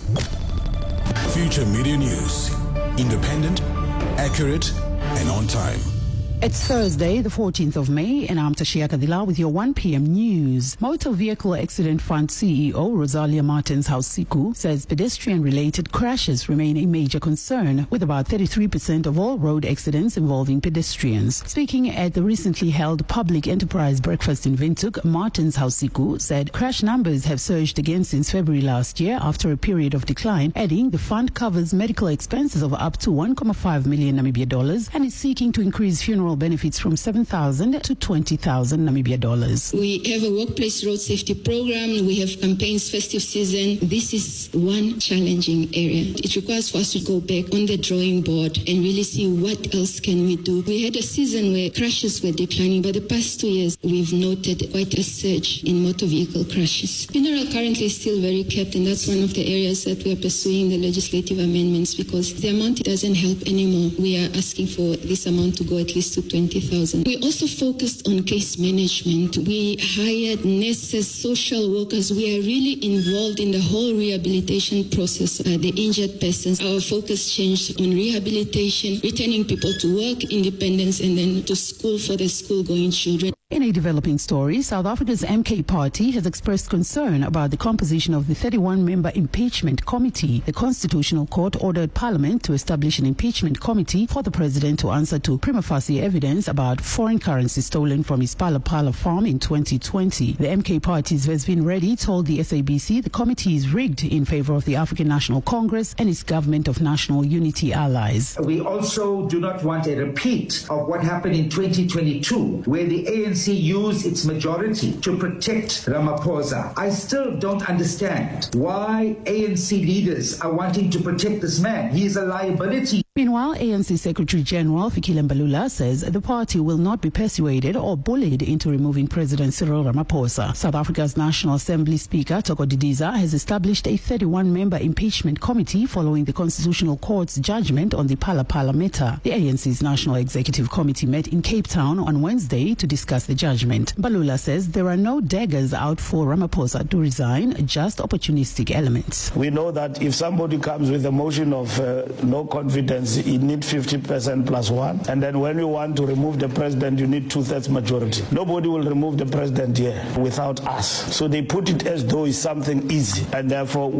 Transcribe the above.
Future Media News. Independent, accurate, and on time. It's Thursday, the 14th of May, and I'm Tashia Kadila with your 1 p.m. news. Motor Vehicle Accident Fund CEO Rosalia Martins-Hausiku says pedestrian-related crashes remain a major concern, with about 33% of all road accidents involving pedestrians. Speaking at the recently held Public Enterprise Breakfast in Windhoek, Martins-Hausiku said crash numbers have surged again since February last year after a period of decline, adding the fund covers medical expenses of up to 1.5 million Namibia dollars and is seeking to increase funeral benefits from 7,000 to 20,000 Namibia dollars. We have a workplace road safety program. We have campaigns, festive season. This is one challenging area. It requires for us to go back on the drawing board and really see what else can we do. We had a season where crashes were declining, but the past 2 years we've noted quite a surge in motor vehicle crashes. Funeral currently is still very capped, and that's one of the areas that we are pursuing the legislative amendments because the amount doesn't help anymore. We are asking for this amount to go at least to 20,000. We also focused on case management. We hired nurses, social workers. We are really involved in the whole rehabilitation process. The injured persons, our focus changed on rehabilitation, returning people to work, independence, and then to school for the school-going children. In a developing story, South Africa's MK Party has expressed concern about the composition of the 31-member impeachment committee. The Constitutional Court ordered Parliament to establish an impeachment committee for the president to answer to prima facie evidence about foreign currency stolen from his Phala Phala farm in 2020. The MK Party's Vezvin Reddy told the SABC the committee is rigged in favor of the African National Congress and its Government of National Unity allies. We also do not want a repeat of what happened in 2022, where the ANC used its majority to protect Ramaphosa. I still don't understand why ANC leaders are wanting to protect this man. He is a liability. Meanwhile, ANC Secretary General Fikile Mbalula says the party will not be persuaded or bullied into removing President Cyril Ramaphosa. South Africa's National Assembly Speaker Thoko Didiza has established a 31-member impeachment committee following the Constitutional Court's judgment on the Phala Phala matter. The ANC's National Executive Committee met in Cape Town on Wednesday to discuss the judgment. Mbalula says there are no daggers out for Ramaphosa to resign, just opportunistic elements. We know that if somebody comes with a motion of no confidence, you need 50% plus one. And then when you want to remove the president, you need 2/3 majority. Nobody will remove the president here without us. So they put it as though it's something easy. And therefore,